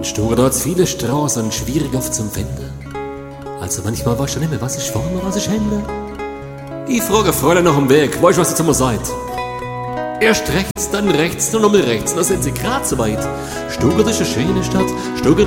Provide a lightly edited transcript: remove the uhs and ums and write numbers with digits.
In Stuttgart hat's viele Straßen, schwierig oft zum Finden. Also manchmal weißt du nicht mehr, was ist vorne, was ist hinten. Ich frage Fräulein nach dem Weg, weißt du, was ihr zu mir seid? Erst rechts, dann rechts, nur nochmal rechts, dann sind sie grad so weit. Stuttgart ist eine schöne Stadt, Stuttgart